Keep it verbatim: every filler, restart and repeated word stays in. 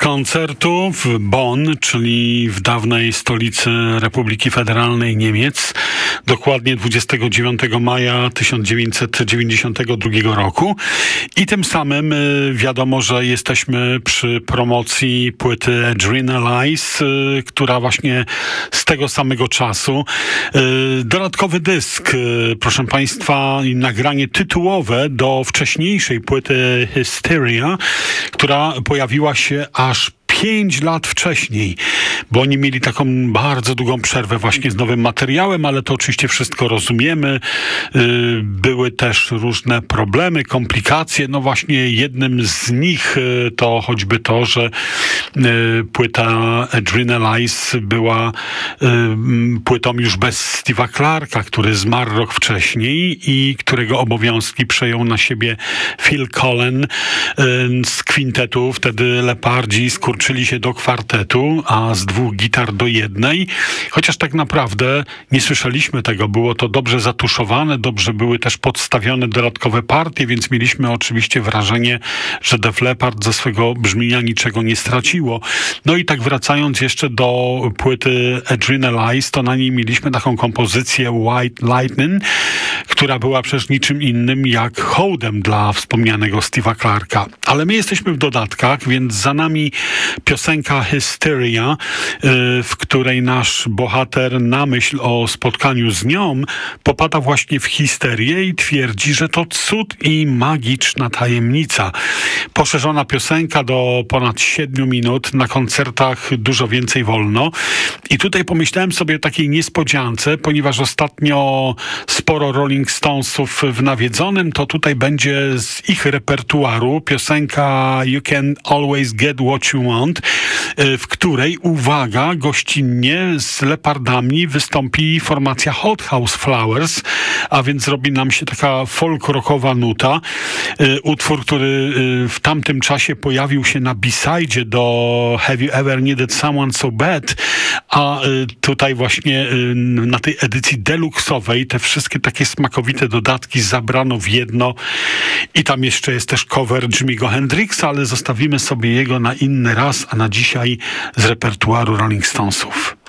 koncertu w Bonn, czyli w dawnej stolicy Republiki Federalnej Niemiec, dokładnie dwudziestego dziewiątego maja tysiąc dziewięćset dziewięćdziesiątego drugiego roku. I tym samym wiadomo, że jesteśmy przy promocji płyty Adrenalize, która właśnie z tego samego czasu. Dodatkowy dysk, proszę Państwa, nagranie tytułowe do wcześniejszej płyty Hysteria, która pojawiła się aż pięć lat wcześniej, bo oni mieli taką bardzo długą przerwę właśnie z nowym materiałem, ale to oczywiście wszystko rozumiemy. Były też różne problemy, komplikacje. No właśnie jednym z nich to choćby to, że płyta Adrenalize była płytą już bez Steve'a Clarka, który zmarł rok wcześniej i którego obowiązki przejął na siebie Phil Collen z kwintetu. Wtedy Lepardzi skurczyli się do kwartetu, a z dwóch gitar do jednej. Chociaż tak naprawdę nie słyszeliśmy tego. Było to dobrze zatuszowane, dobrze były też podstawione dodatkowe partie, więc mieliśmy oczywiście wrażenie, że Def Leppard ze swego brzmienia niczego nie straciło. No i tak wracając jeszcze do płyty Adrenalize, to na niej mieliśmy taką kompozycję White Lightning, która była przecież niczym innym jak hołdem dla wspomnianego Steve'a Clarka. Ale my jesteśmy w dodatkach, więc za nami piosenka Hysteria, w której nasz bohater na myśl o spotkaniu z nią popada właśnie w histerię i twierdzi, że to cud i magiczna tajemnica. Poszerzona piosenka do ponad siedmiu minut, na koncertach dużo więcej wolno. I tutaj pomyślałem sobie o takiej niespodziance, ponieważ ostatnio sporo Rolling Stonesów w Nawiedzonym, to tutaj będzie z ich repertuaru piosenka You Can Always Get What You Want, w której, uwaga, gościnnie z Lepardami wystąpi formacja Hot House Flowers, a więc robi nam się taka folk-rockowa nuta. Utwór, który w tamtym czasie pojawił się na B-side do Have You Ever Needed Someone So Bad, a tutaj właśnie na tej edycji deluxowej te wszystkie takie smakowite dodatki zabrano w jedno i tam jeszcze jest też cover Jimmy'ego Hendrixa, ale zostawimy sobie jego na inny raz, a na dzisiaj z repertuaru Rolling Stonesów.